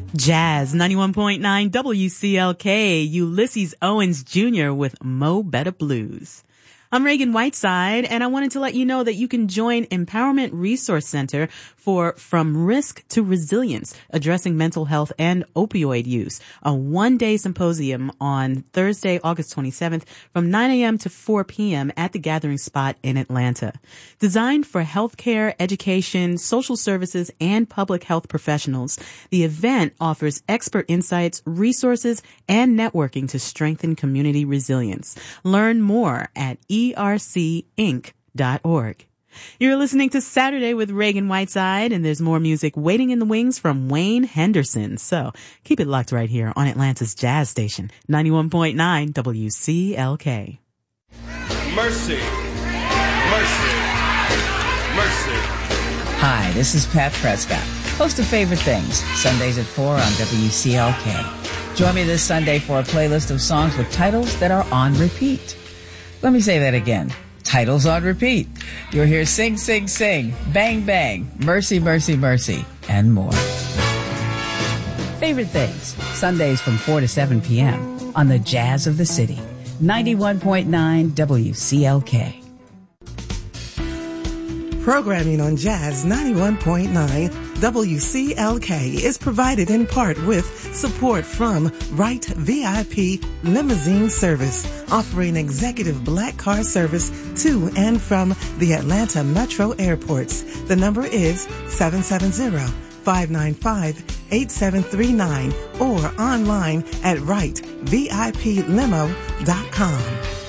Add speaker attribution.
Speaker 1: Jazz 91.9 WCLK, Ulysses Owens Jr. with Mo Better Blues. I'm Reagan Whiteside, and I wanted to let you know that you can join Empowerment Resource Center for From Risk to Resilience, Addressing Mental Health and Opioid Use, a one-day symposium on Thursday, August 27th from 9 a.m. to 4 p.m. at the Gathering Spot in Atlanta. Designed for healthcare, education, social services, and public health professionals, the event offers expert insights, resources, and networking to strengthen community resilience. Learn more at ercinc.org. You're listening to Saturday with Reagan Whiteside, and there's more music waiting in the wings from Wayne Henderson. So keep it locked right here on Atlanta's Jazz Station, 91.9 WCLK.
Speaker 2: Mercy. Mercy. Mercy.
Speaker 3: Hi, this is Pat Prescott, host of Favorite Things, Sundays at 4 on WCLK. Join me this Sunday for a playlist of songs with titles that are on repeat. Let me say that again. Titles on repeat. You'll hear Sing, Sing, Sing, Bang, Bang, Mercy, Mercy, Mercy, and more. Favorite Things, Sundays from 4 to 7 p.m. on the Jazz of the City, 91.9 WCLK.
Speaker 4: Programming on Jazz 91.9 WCLK is provided in part with support from Wright VIP Limousine Service, offering executive black car service to and from the Atlanta Metro airports. The number is 770-595-8739 or online at wrightviplimo.com.